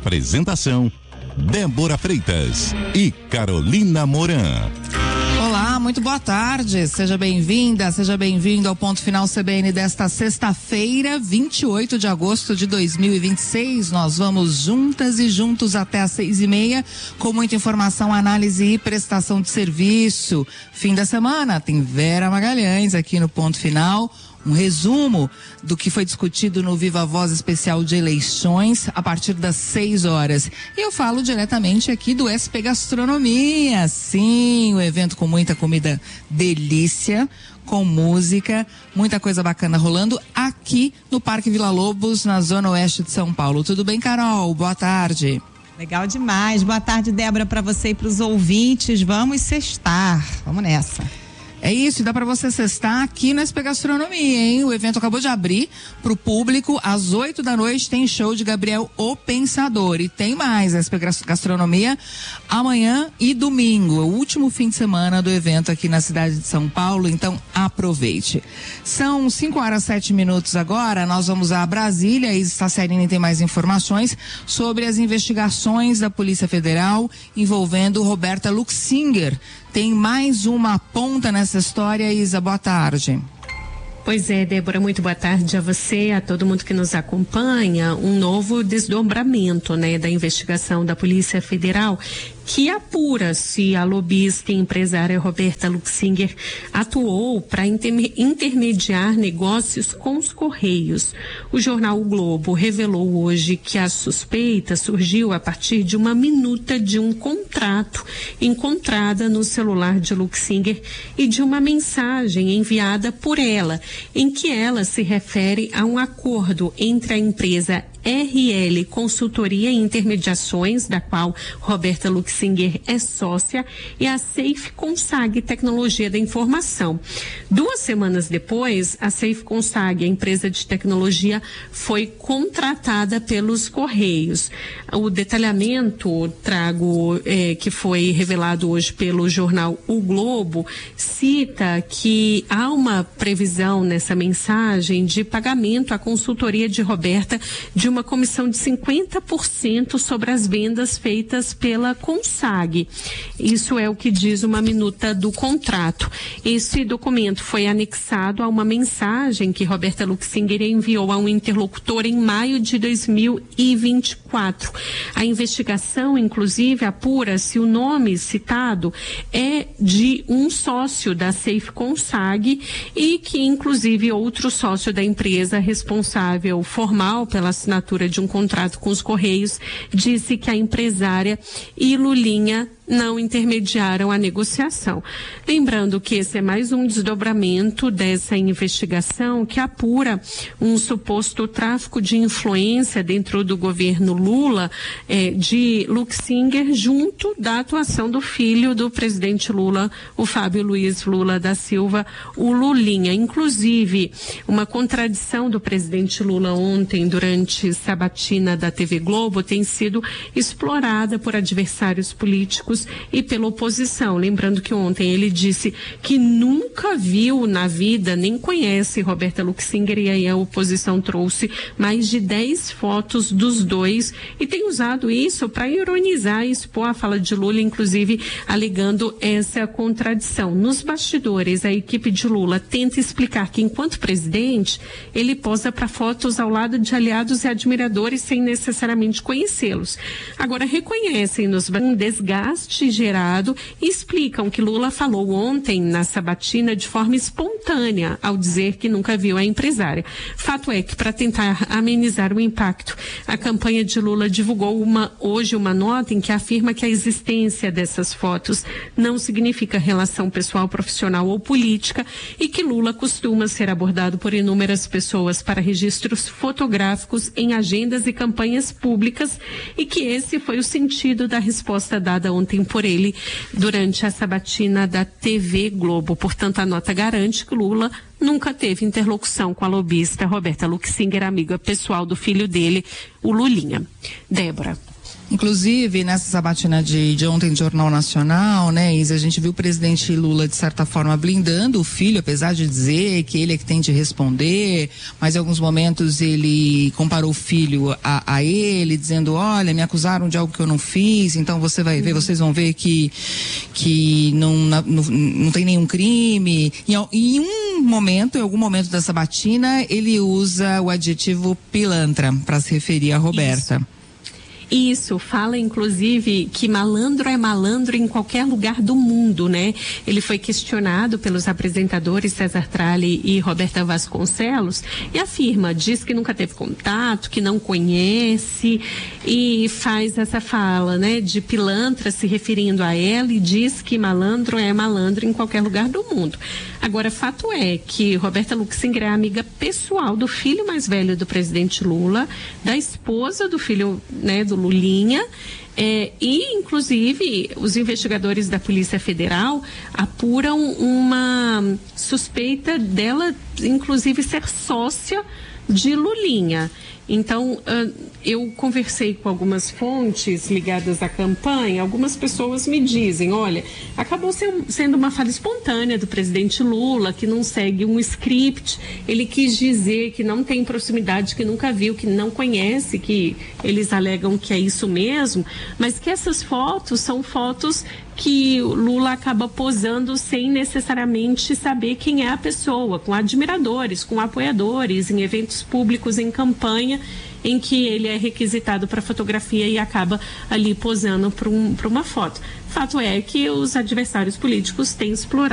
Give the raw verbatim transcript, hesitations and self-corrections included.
Apresentação: Débora Freitas e Carolina Moran. Olá, muito boa tarde, seja bem-vinda, seja bem-vindo ao Ponto Final C B N desta sexta-feira, vinte e oito de agosto de dois mil e vinte e seis. Nós vamos juntas e juntos até às seis e meia, com muita informação, análise e prestação de serviço. Fim da semana tem Vera Magalhães aqui no Ponto Final. Um resumo do que foi discutido no Viva Voz especial de eleições a partir das seis horas. E eu falo diretamente aqui do S P Gastronomia. Sim, o evento com muita comida delícia, com música, muita coisa bacana rolando aqui no Parque Vila Lobos, na Zona Oeste de São Paulo. Tudo bem, Carol? Boa tarde. Legal demais. Boa tarde, Débora, para você e para os ouvintes. Vamos sextar. Vamos nessa. É isso, e dá para você cestar aqui na S P Gastronomia, hein? O evento acabou de abrir para o público. Às oito da noite tem show de Gabriel O Pensador. E tem mais S P Gastronomia amanhã e domingo, o último fim de semana do evento aqui na cidade de São Paulo. Então aproveite. São cinco horas e sete minutos agora. Nós vamos a Brasília. A Isa Sasserini tem mais informações sobre as investigações da Polícia Federal envolvendo Roberta Luxinger. Tem mais uma ponta nessa história, Isa, boa tarde. Pois é, Débora, muito boa tarde a você, a todo mundo que nos acompanha. Um novo desdobramento, né, da investigação da Polícia Federal, que apura se a lobista e empresária Roberta Luxinger atuou para intermediar negócios com os Correios. O jornal O Globo revelou hoje que a suspeita surgiu a partir de uma minuta de um contrato encontrada no celular de Luxinger e de uma mensagem enviada por ela, em que ela se refere a um acordo entre a empresa R L Consultoria e Intermediações, da qual Roberta Luxinger é sócia, e a Safe Consag Tecnologia da Informação. Duas semanas depois, a Safe Consag, a empresa de tecnologia, foi contratada pelos Correios. O detalhamento trago eh, que foi revelado hoje pelo jornal O Globo cita que há uma previsão nessa mensagem de pagamento à consultoria de Roberta de uma comissão de cinquenta por cento sobre as vendas feitas pela Consag. Isso é o que diz uma minuta do contrato. Esse documento foi anexado a uma mensagem que Roberta Luxinger enviou a um interlocutor em maio de dois mil e vinte e quatro. A investigação, inclusive, apura se o nome citado é de um sócio da Safe Consag e que, inclusive, outro sócio da empresa responsável formal pela assinatura de um contrato com os Correios disse que a empresária e Lulinha não intermediaram a negociação. Lembrando que esse é mais um desdobramento dessa investigação que apura um suposto tráfico de influência dentro do governo Lula eh, de Luxinger junto da atuação do filho do presidente Lula, o Fábio Luiz Lula da Silva, o Lulinha. Inclusive, uma contradição do presidente Lula ontem durante sabatina da T V Globo tem sido explorada por adversários políticos e pela oposição. Lembrando que ontem ele disse que nunca viu na vida, nem conhece Roberta Luxinger, e aí a oposição trouxe mais de dez fotos dos dois e tem usado isso para ironizar e expor a fala de Lula, inclusive alegando essa contradição. Nos bastidores, a equipe de Lula tenta explicar que, enquanto presidente, ele posa para fotos ao lado de aliados e admiradores sem necessariamente conhecê-los. Agora, reconhecem nos um desgaste gerado e explicam que Lula falou ontem na sabatina de forma espontânea ao dizer que nunca viu a empresária. Fato é que, para tentar amenizar o impacto, a campanha de Lula divulgou uma, hoje uma nota em que afirma que a existência dessas fotos não significa relação pessoal, profissional ou política e que Lula costuma ser abordado por inúmeras pessoas para registros fotográficos em agendas e campanhas públicas e que esse foi o sentido da resposta dada ontem por ele durante a sabatina da T V Globo. Portanto, a nota garante que Lula nunca teve interlocução com a lobista Roberta Luxinger, amiga pessoal do filho dele, o Lulinha. Débora. Inclusive, nessa sabatina de, de ontem do Jornal Nacional, né, Isa, a gente viu o presidente Lula, de certa forma, blindando o filho, apesar de dizer que ele é que tem de responder, mas em alguns momentos ele comparou o filho a, a ele, dizendo, olha, me acusaram de algo que eu não fiz, então você vai ver, vocês vão ver que, que não, não, não tem nenhum crime. E em um momento, em algum momento da sabatina, ele usa o adjetivo pilantra para se referir a Roberta. Isso. Isso, fala inclusive que malandro é malandro em qualquer lugar do mundo, né? Ele foi questionado pelos apresentadores César Tralli e Roberta Vasconcelos e afirma, diz que nunca teve contato, que não conhece e faz essa fala, né, de pilantra se referindo a ela e diz que malandro é malandro em qualquer lugar do mundo. Agora, fato é que Roberta Luxinger é amiga pessoal do filho mais velho do presidente Lula, da esposa do filho, né, do Lulinha, é, e inclusive os investigadores da Polícia Federal apuram uma suspeita dela, inclusive, ser sócia de Lulinha. Então, uh, eu conversei com algumas fontes ligadas à campanha, algumas pessoas me dizem, olha, acabou ser, sendo uma fala espontânea do presidente Lula, que não segue um script, ele quis dizer que não tem proximidade, que nunca viu, que não conhece, que eles alegam que é isso mesmo, mas que essas fotos são fotos que o Lula acaba posando sem necessariamente saber quem é a pessoa, com admiradores, com apoiadores, em eventos públicos, em campanha, em que ele é requisitado para fotografia e acaba ali posando para um, para uma foto. Fato é que os adversários políticos têm explorado